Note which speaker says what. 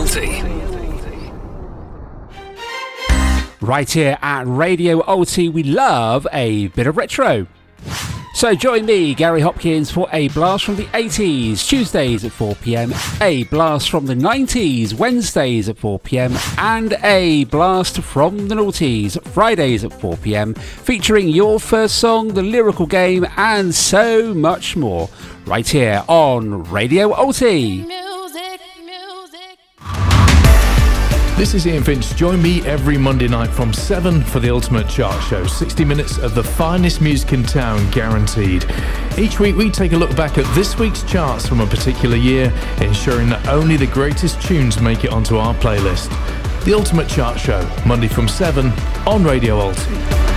Speaker 1: Alti.
Speaker 2: Right here at Radio Alti, we love a bit of retro. So join me, Gary Hopkins, for a blast from the 80s, Tuesdays at 4pm, a blast from the 90s, Wednesdays at 4pm, and a blast from the noughties, Fridays at 4pm, featuring your first song, the lyrical game, and so much more, right here on Radio Alti.
Speaker 3: This is Ian Finch. Join me every Monday night from 7 for the Ultimate Chart Show. 60 minutes of the finest music in town, guaranteed. Each week we take a look back at this week's charts from a particular year, ensuring that only the greatest tunes make it onto our playlist. The Ultimate Chart Show, Monday from 7 on Radio Alti.